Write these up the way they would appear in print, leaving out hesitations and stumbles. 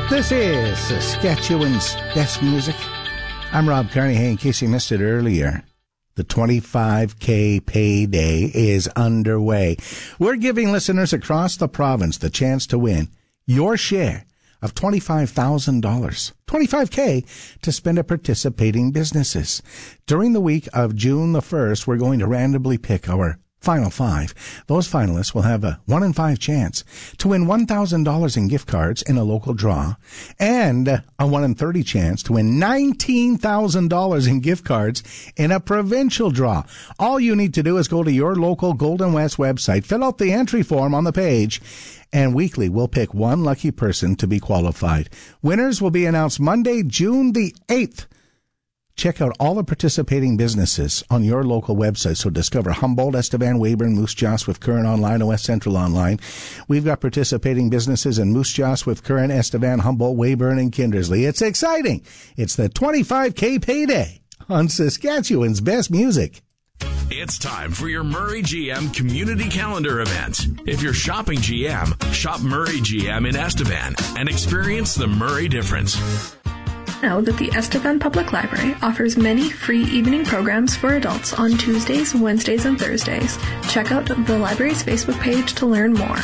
This is Saskatchewan's Best Music. I'm Rob Carnahan. In case you missed it earlier, the 25K payday is underway. We're giving listeners across the province the chance to win your share of $25,000, $25K, to spend at participating businesses. During the week of June the 1st, we're going to randomly pick our final 5. Those finalists will have a 1 in 5 chance to win $1,000 in gift cards in a local draw and a 1 in 30 chance to win $19,000 in gift cards in a provincial draw. All you need to do is go to your local Golden West website, fill out the entry form on the page, and weekly we'll pick one lucky person to be qualified. Winners will be announced Monday, June the 8th. Check out all the participating businesses on your local website. So discover Humboldt, Estevan, Weyburn, Moose Jaw, Swift Current online, West Central online. We've got participating businesses in Moose Jaw, Swift Current, Estevan, Humboldt, Weyburn, and Kindersley. It's exciting. It's the 25K payday on Saskatchewan's Best Music. It's time for your Murray GM Community Calendar event. If you're shopping GM, shop Murray GM in Estevan and experience the Murray difference. Know that the Estevan Public Library offers many free evening programs for adults on Tuesdays, Wednesdays, and Thursdays. Check out the library's Facebook page to learn more.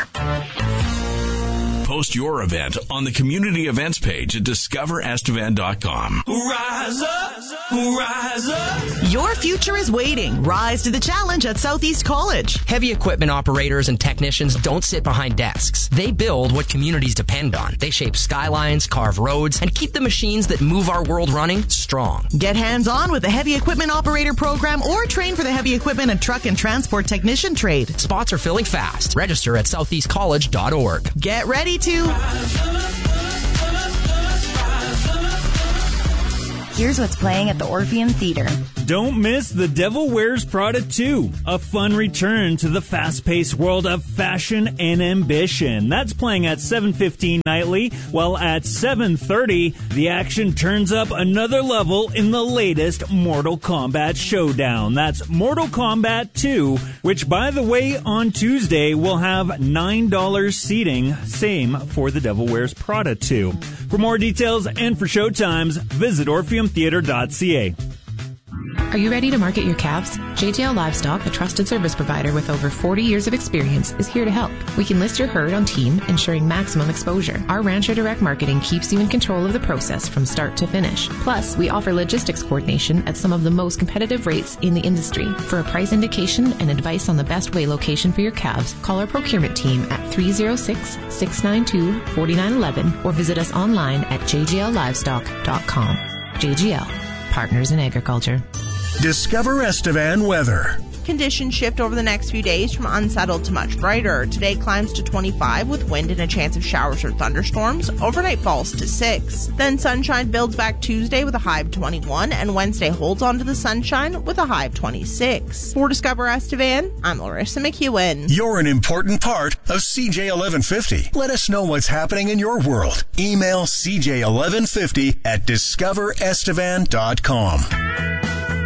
Post your event on the community events page at discoverestevan.com. Rise up, rise up. Your future is waiting. Rise to the challenge at Southeast College. Heavy equipment operators and technicians don't sit behind desks. They build what communities depend on. They shape skylines, carve roads, and keep the machines that move our world running strong. Get hands-on with the Heavy Equipment Operator Program or train for the Heavy Equipment and Truck and Transport Technician trade. Spots are filling fast. Register at southeastcollege.org. Get ready to... Here's what's playing at the Orpheum Theatre. Don't miss The Devil Wears Prada 2, a fun return to the fast-paced world of fashion and ambition. That's playing at 7:15 nightly, while at 7:30, the action turns up another level in the latest Mortal Kombat showdown. That's Mortal Kombat 2, which, by the way, on Tuesday will have $9 seating, same for The Devil Wears Prada 2. For more details and for showtimes, visit orpheumtheatre.ca. Are you ready to market your calves? JGL Livestock, a trusted service provider with over 40 years of experience, is here to help. We can list your herd on team, ensuring maximum exposure. Our Rancher Direct Marketing keeps you in control of the process from start to finish. Plus, we offer logistics coordination at some of the most competitive rates in the industry. For a price indication and advice on the best weigh location for your calves, call our procurement team at 306-692-4911 or visit us online at jgllivestock.com. JGL, Partners in Agriculture. Discover Estevan weather. Conditions shift over the next few days from unsettled to much brighter. Today climbs to 25 with wind and a chance of showers or thunderstorms. Overnight falls to 6. Then sunshine builds back Tuesday with a high of 21, and Wednesday holds on to the sunshine with a high of 26. For Discover Estevan, I'm Larissa McEwen. You're an important part of CJ 1150. Let us know what's happening in your world. Email CJ1150 at discoverestevan.com.